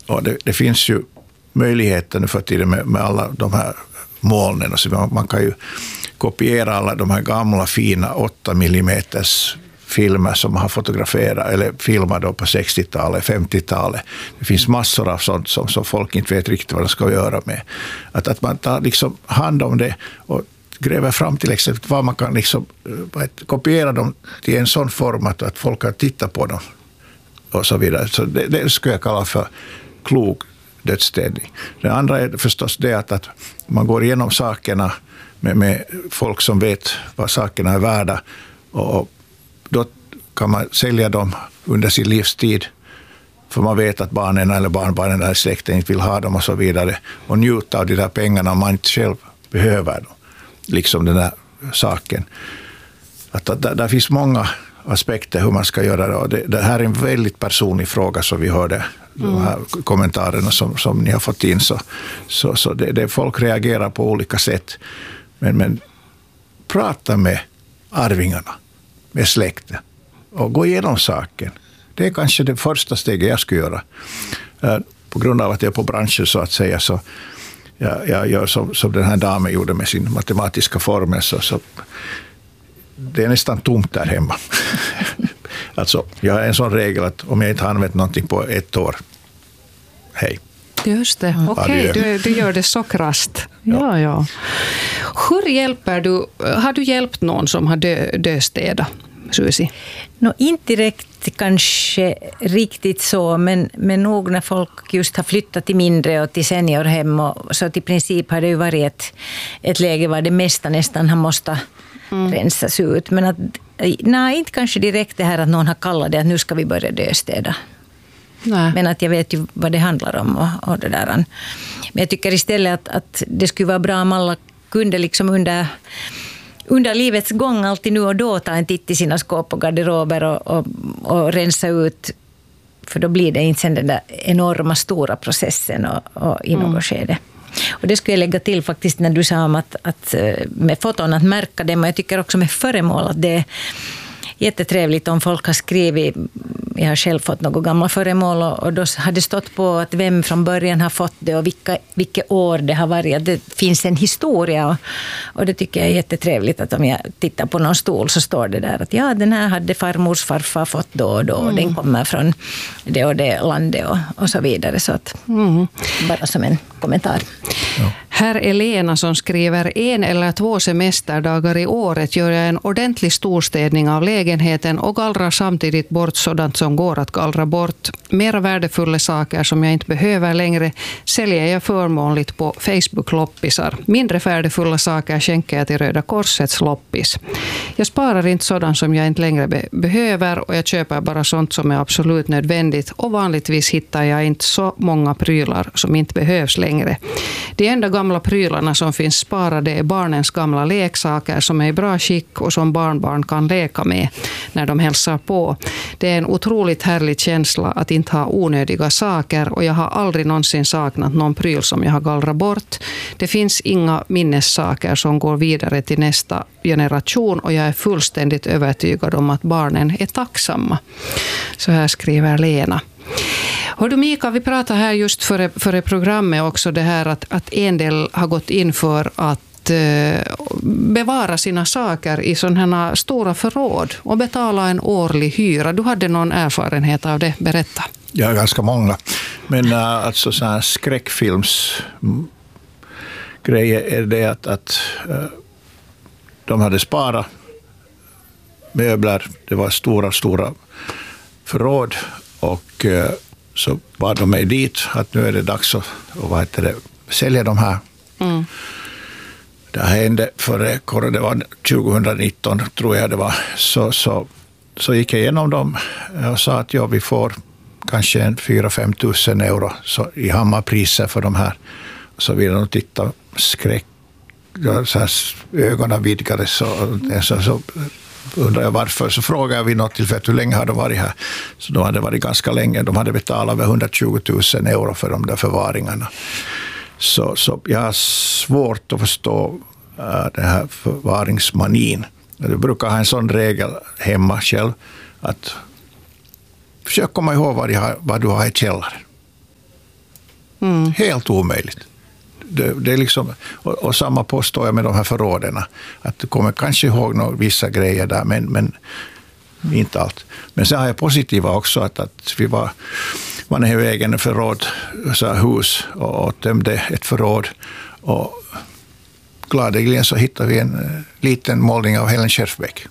Och det finns ju möjligheter nu för tiden med alla de här molnen. Så man kan ju kopiera alla de här gamla fina 8 mm filmer som man har fotograferat eller filmat då på 60-talet, 50-talet. Det finns massor av sånt som folk inte vet riktigt vad de ska göra med. Att man tar liksom hand om det och gräver fram till exempel vad man kan liksom kopiera dem till en sån form att folk kan titta på dem och så vidare. Så det skulle jag kalla för klok dödsstädning. Det andra är förstås det att man går igenom sakerna med folk som vet vad sakerna är värda och då kan man sälja dem under sin livstid för man vet att barnen eller barnbarnen eller släkten inte vill ha dem och så vidare och njuta av de där pengarna om man inte själv behöver dem. Liksom den här saken. Att där finns många aspekter hur man ska göra det. Och det här är en väldigt personlig fråga som vi hörde de här kommentarerna som ni har fått in. Så det folk reagerar på olika sätt. Men prata med arvingarna, med släkten och gå igenom saken. Det är kanske det första steget jag skulle göra. På grund av att jag är på branschen så att säga så jag gör som den här damen gjorde med sin matematiska formel så det är nästan tomt där hemma. Alltså, jag har en sån regel att om jag inte har använt någonting på 1 år, hej. Just det, okej, du gör det så krasst. Ja. Hur hjälper du, har du hjälpt någon som har döstädat, Susi? Inte direkt kanske riktigt så, men nog när folk just har flyttat till mindre och till seniorhem och så i princip har det ju varit ett läge var det mesta nästan har måste rensas ut. Men att, inte kanske direkt det här att någon har kallat det att nu ska vi börja döstäda. Nej. Men att jag vet ju vad det handlar om och det där. Men jag tycker istället att det skulle vara bra om alla kunde liksom under livets gång alltid nu och då ta en titt i sina skåp och garderober och rensa ut. För då blir det inte sen den där enorma stora processen och i något skede. Och det skulle jag lägga till faktiskt när du sa om att med foton att märka dem. Och jag tycker också med föremål att det är jättetrevligt om folk har skrivit. Jag har själv fått några gamla föremål och då har det stått på att vem från början har fått det och vilka år det har varit. Det finns en historia och det tycker jag är jättetrevligt att om jag tittar på någon stol så står det där att den här hade farmors farfar fått då och då och den kommer från det och det landet och så vidare. Så att bara som en kommentar. Ja. Här är Lena som skriver 1 eller 2 semesterdagar i året gör jag en ordentlig storstädning av lägenheten och gallrar samtidigt bort sådant som går att gallra bort. Mera värdefulla saker som jag inte behöver längre säljer jag förmånligt på Facebook-loppisar. Mindre värdefulla saker skänker jag till Röda Korsets loppis. Jag sparar inte sådant som jag inte längre behöver och jag köper bara sånt som är absolut nödvändigt och vanligtvis hittar jag inte så många prylar som inte behövs längre. De enda gamla prylarna som finns sparade är barnens gamla leksaker som är i bra skick och som barnbarn kan leka med när de hälsar på. Det är en otroligt härlig känsla att inte ha onödiga saker och jag har aldrig någonsin saknat någon pryl som jag har gallrat bort. Det finns inga minnessaker som går vidare till nästa generation och jag är fullständigt övertygad om att barnen är tacksamma. Så här skriver Lena. Hör du Mika, vi pratar här just före programmet också det här att en del har gått in för att bevara sina saker i sådana här stora förråd och betala en årlig hyra. Du hade någon erfarenhet av det, berätta. Ja, ganska många. Men alltså så här skräckfilmsgrejer är det att de hade sparat möbler. Det var stora förråd och så var de med dit att nu är det dags att sälja de här. Det hände före det var 2019 tror jag det var. Så gick jag igenom dem och sa att vi får kanske 4-5 tusen euro i hammarpriser för de här. Så vill de titta skräck. Så här, ögonen vidgades så undrar jag varför. Så frågade jag vid något tillfälle hur länge har de varit här. Så de hade varit ganska länge. De hade betalat över 120 000 euro för de där förvaringarna. Så jag har svårt att förstå den här förvaringsmanin. Jag brukar ha en sån regel hemma själv att försök komma ihåg vad du har i källaren. Helt omöjligt. Det är liksom, och samma påstår jag med de här förråden. Att du kommer kanske ihåg vissa grejer där, men inte allt. Men sen har jag positiva också, att vi var i vägen förråd, så hus, och tömde ett förråd. Och gladeligen så hittade vi en liten målning av Helen Schärfbäck.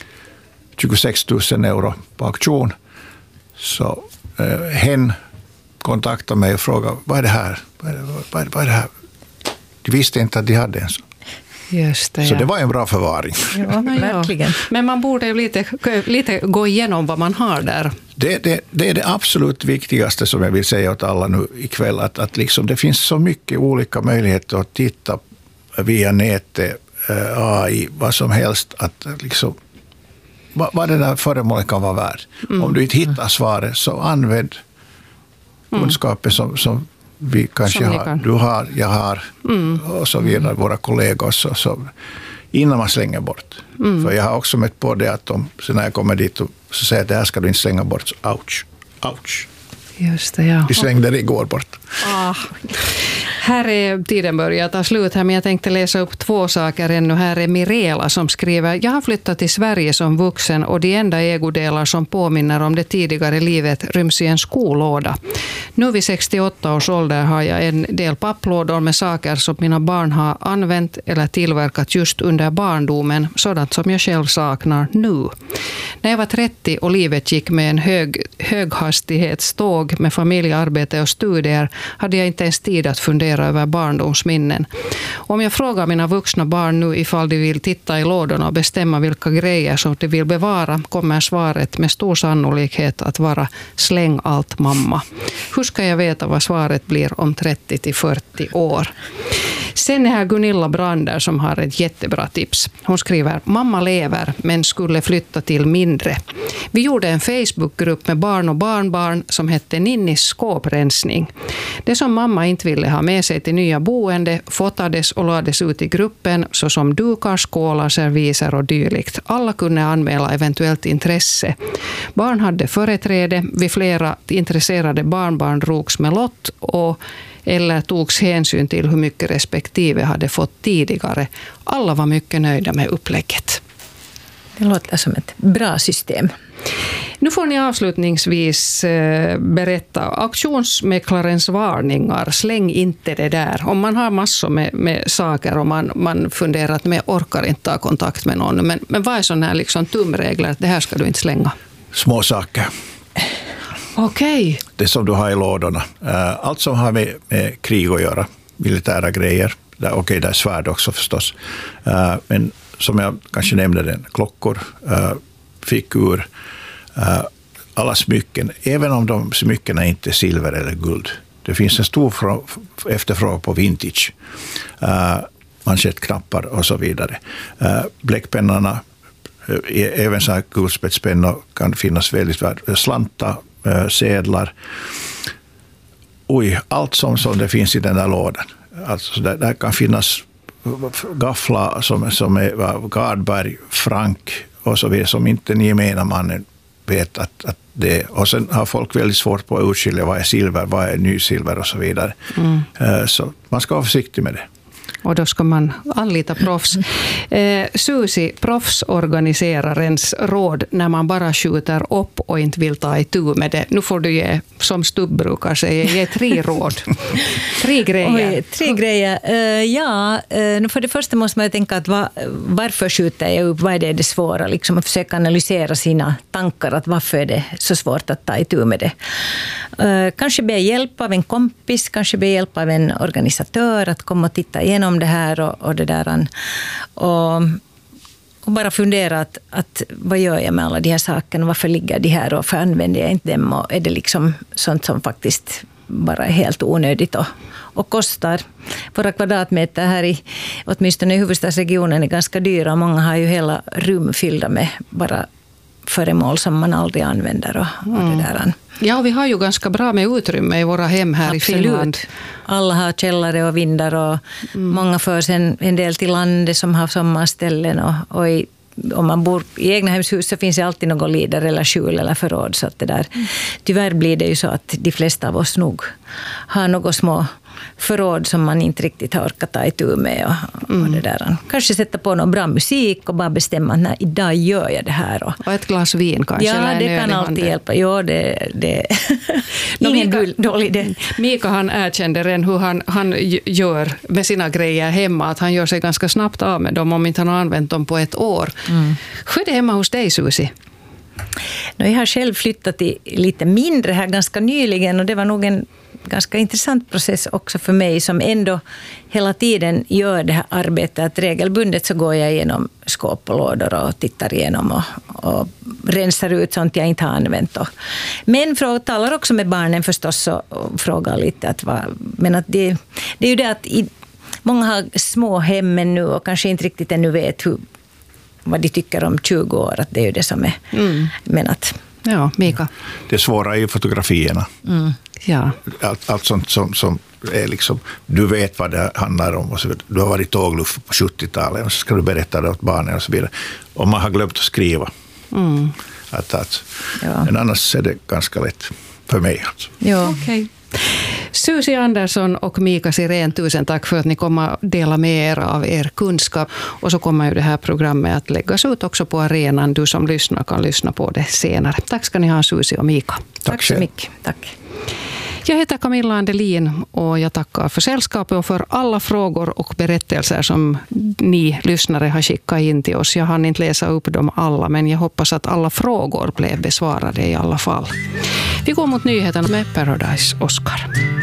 26 000 euro på auktion. Så hen kontaktade mig och frågade, vad är det här? Vad är det här? De visste inte att de hade en sån. Just det, så det var en bra förvaring. Ja, verkligen. Men man borde lite gå igenom vad man har där. Det är det absolut viktigaste som jag vill säga åt alla nu ikväll. Att liksom, det finns så mycket olika möjligheter att titta via nätet, AI, vad som helst. Att liksom, vad det där föremålet kan vara värt. Om du inte hittar svaret, så använd kunskapen som vi kanske har. Du har, jag har och så vidare, våra kollegor. Så innan man slänger bort. För jag har också mött på det att när jag kommer dit och så säger att det här ska du inte slänga bort. Så ouch. Just det, ja. Vi slängde det igår bort. Här är tiden börjat ta slut här, men jag tänkte läsa upp 2 saker ännu. Här är Mirela som skriver: jag har flyttat till Sverige som vuxen och de enda ägodelar som påminner om det tidigare livet ryms i en skolåda. Nu vid 68 års ålder har jag en del papplådor med saker som mina barn har använt eller tillverkat just under barndomen, sådant som jag själv saknar nu. När jag var 30 och livet gick med en höghastighetståg med familjearbete och studier hade jag inte ens tid att fundera över barndomsminnen. Om jag frågar mina vuxna barn nu ifall de vill titta i lådorna och bestämma vilka grejer som de vill bevara, kommer svaret med stor sannolikhet att vara: släng allt, mamma. Hur ska jag veta vad svaret blir om 30 till 40 år? Sen är här Gunilla Brander som har ett jättebra tips. Hon skriver: mamma lever men skulle flytta till mindre. Vi gjorde en Facebookgrupp med barn och barnbarn som hette Ninnis skåprensning. Det som mamma inte ville ha med sig till nya boende fotades och lades ut i gruppen, såsom dukar, skålar, serviser och dylikt. Alla kunde anmäla eventuellt intresse. Barn hade företräde, vid flera intresserade barnbarn drogs med lott eller togs hänsyn till hur mycket respektive hade fått tidigare. Alla var mycket nöjda med upplägget. Det låter som ett bra system. Nu får ni avslutningsvis berätta auktionsmäklarens varningar. Släng inte det där. Om man har massor med saker och man funderar att man orkar inte ta kontakt med någon. Men vad är sådana här liksom tumregler att det här ska du inte slänga? Små saker. Okej. Det som du har i lådorna. Allt som har med krig att göra. Militära grejer. Okej, det är svärd också förstås. Men som jag kanske nämnde, den klockor, fickur, alla smycken. Även om de smyckena inte är silver eller guld. Det finns en stor efterfrågan på vintage. Manschettknappar och så vidare. Bläckpennorna, även så här guldspetspennor kan finnas väldigt värd. Slanta, sedlar. Allt som det finns i den där lådan. Alltså där kan finnas gafflar som är Gardberg, Frank och så vidare, som inte den gemena mannen vet att det är. Och sen har folk väldigt svårt på att urskilja vad är silver, vad är nysilver och så vidare. Så man ska vara försiktig med det. Och då ska man anlita proffs. Susi, proffsorganiserarens råd när man bara skjuter upp och inte vill ta itu med det. Nu får du ge, som Stubb brukar säga, ge 3 råd. 3 grejer. Oj, 3 grejer. Nu för det första måste man tänka att varför skjuter jag upp? Vad är det svåra? Liksom att försöka analysera sina tankar. Att varför är det så svårt att ta itu med det? Kanske be hjälp av en kompis, kanske be hjälp av en organisatör att komma och titta igenom det här och det där. Och bara fundera att vad gör jag med alla de här sakerna? Varför ligger de här och varför använder jag inte dem? Och är det liksom sånt som faktiskt bara är helt onödigt och kostar? Våra kvadratmeter här åtminstone i huvudstadsregionen är ganska dyra. Många har ju hela rum fyllda med bara föremål som man aldrig använder och det där. Ja, vi har ju ganska bra med utrymme i våra hem här. Absolut. I Finland. Alla har källare och vindar och många för sen en del till landet som har sommarställen och i om man bor i egnahemshus så finns det alltid någon lider eller skjul eller förråd. Så att det där, tyvärr blir det ju så att de flesta av oss nog har något små förråd som man inte riktigt har orkat ta itu med. Och det där. Kanske sätta på någon bra musik och bara bestämma att idag gör jag det här. Och ett glas vin kanske. Ja, det kan alltid hjälpa. Ja, det ingen dålig idé. Mika han erkände redan hur han gör med sina grejer hemma. Att han gör sig ganska snabbt av med dem om inte han har använt dem på ett år. Hur är det hemma hos dig, Susi? Jag har själv flyttat till lite mindre här ganska nyligen och det var nog en ganska intressant process också för mig som ändå hela tiden gör det här arbetet. Att regelbundet så går jag igenom skåp och lådor och tittar igenom och rensar ut sånt jag inte har använt. Men talar också med barnen förstås och frågar lite. Men att det är ju det att många har små hemmen nu och kanske inte riktigt ännu vet vad de tycker om 20 år. Att det är ju det som är menat. Ja, Mika. Det svåra är ju fotografierna. Ja. Allt sånt som är liksom, du vet vad det handlar om och så vidare. Du har varit tågluff på 70-talet och så ska du berätta det åt barnen och så vidare. Och man har glömt att skriva. Men annars är det ganska lätt för mig. Alltså. Ja. Okay. Susi Andersson och Mika Sirén, tusen tack för att ni kommer att dela med er av er kunskap. Och så kommer ju det här programmet att läggas ut också på arenan. Du som lyssnar kan lyssna på det senare. Tack ska ni ha, Susi och Mika. Tack så mycket. Tack. Jag heter Camilla Andelin och jag tackar för sällskapet och för alla frågor och berättelser som ni lyssnare har skickat in till oss. Jag hann inte läsa upp dem alla, men jag hoppas att alla frågor blev besvarade i alla fall. Vi går mot nyheterna med Paradise Oscar.